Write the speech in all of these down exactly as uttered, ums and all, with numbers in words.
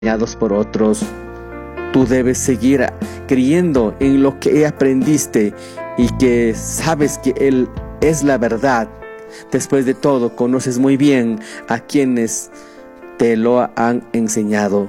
engañados por otros. Tú debes seguir creyendo en lo que aprendiste y que sabes que Él es la verdad. Después de todo, conoces muy bien a quienes te lo han enseñado.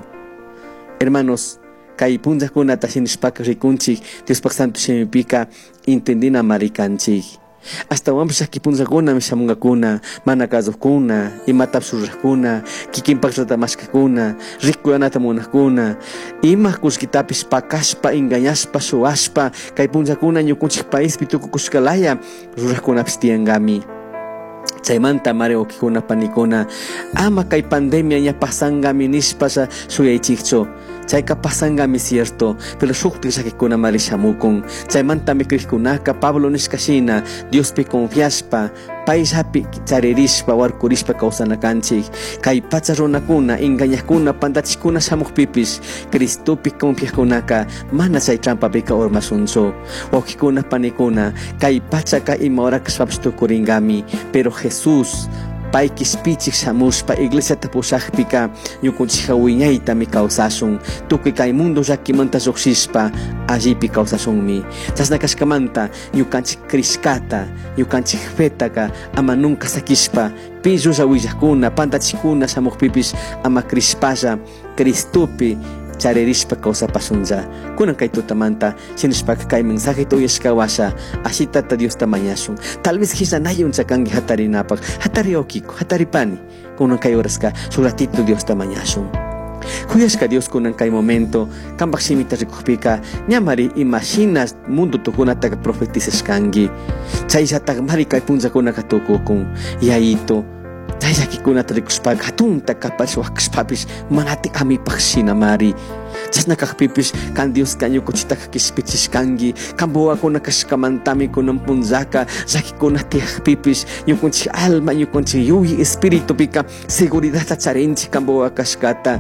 Hermanos, kay punzakuna tashinishpaka rikunchik, Diospak Santo Shemipika intendina marikanchik. Hasta wampisha kipunzakuna mishamungakuna, manakazukuna, imatapsurrakuna, kikinpak ratamashkakuna, rikuyanata munakuna, ima kuskitapis pakashpa, engañashpa, shuashpa, kay punzakuna ñukunchik paispi tukukushkalaya, rurakunapis tiangami. Chaymanta mare okikuna panikuna, ama kay pandemia ña pasangami nishpasha shuyaychikchu. Chayka pasangami cierto, pero shukti shakikuna mari shamukun. Chaymanta mikrikkunaka Pablo nishkashina, Diospi confiashpa, paishapi charirishpa, warkurishpa kausanakanchik. Kay pacha runakuna, engañakuna, pandachikuna shamukpipis, Cristopi confiakunaka, mana chay trampapika ormasuncho. Okikuna panikuna, kay pachaka imaorak swapstukuringami, pero Jesús Pai kispichik shamushpa iglesia tapushakpika ñukunchik hawiñayta mi kawsashun tukuy kay mundo llakimanta lluqshishpa allipi kawsashunmi chasna kashkamanta ñukanchik krishkata ñukanchik fetaka ama nunca sakishpa pi llulla willakuna pantachikuna shamuqpipis ama krishpalla Cristupi charirishpa kawsapashunlla kunan kay tutamanta shinishpaka kay mensaje tuyashkawasha ashitata Dios tamañashun tal vez hisanayun chakangi hatarinapaq hatari okiku hataripani kunan kay horaska su ratito Dios tamañashun kuyashka Dios kunan kay momento kambaq shimita rikuqpika ñamari imaginas mundo tukunataka profetizashkangi chayshataq mari kay punllakunaka tukukun yayito Chayllakikunata rikuspaqa hatunta kapash waqkashpapis manati amipaq shinamari chasna kaqpipis kan Dios ñukunchitaka kispichishkanki kan wawakuna kashkamantami kunan punllaka llakikuna tiyaqpipis ñukunchik alma ñukunchik yuyi espiritupika seguridadta charinchik kan wawakashkata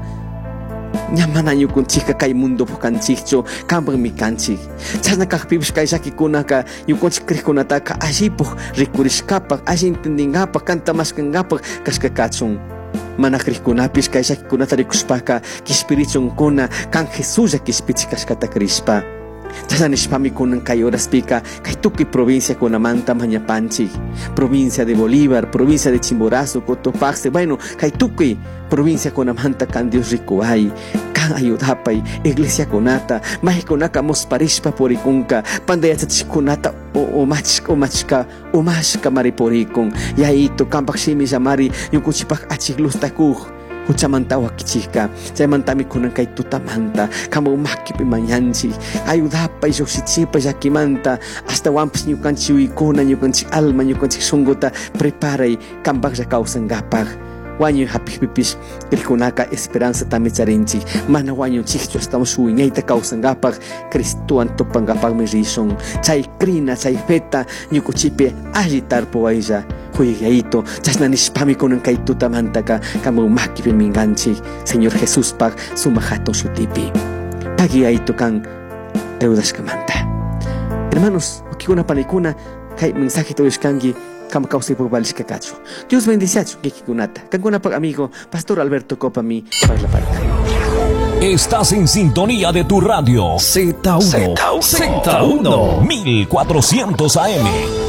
ña mana ñukunchikqa kay mundopi kanchikchu kanpaqmi kanchik chasna kaqpipis kay llakikunaka ñukunchik kriqkunataqa allipuq rikurishkapaq alli entendingapaq kantamashkankapaq kashka kachun mana kriqkunapis kay llakikunata rikushpaqa kispirichunkuna kan Jesuslla kispichik kashkata krishpa chasna nishpami kunan kay horaspika kay tukuy provinciakunamanta mañapanchik provincia de Bolívar, provincia de Chimborazo, Cotopaxi, bueno kay tukuy provinciakunamanta kan Dios rikuway kan ayudapay iglesiakunata mahikunaka musparishpa purikunka pandayachachikkunata umachka umachka umashka mari purikun yayito kanpaq shimi llamari ñukunchipaq achiklustakuq huchamanta wakichika chaymantami kunan kay tutamanta kama umakipi mañanchik ayudapay lluqsichipa llakimanta hasta wampas ñukanchik uykuna ñukanchik alma ñukanchik shunquta preparay kanpaqlla kawsankapaq wañuy hapikpipis rikunaka esperanza tami charinchik mana wañunchikchu estamos wiñayta kawsankapaq Cristuwan tupankapaqmi rishun chay krina chay feta ñukuchipi alli tarpuwaylla Juyayito, chasna nishpami kunan kay tutamantaka kama umakipi minganchik Señor Jesús pag sumahaton shutipi pagiyayto kan eudashkamanta. Hermanos, ukikuna panikuna kay mensaje tuyashkanki kama kawsaypaq valishkakachu. Dios bendiciachu kikikunata. Kankuna pag amigo Pastor Alberto Copami parla para. Estás en sintonía de tu radio Z uno, Z uno, mil cuatrocientos A M.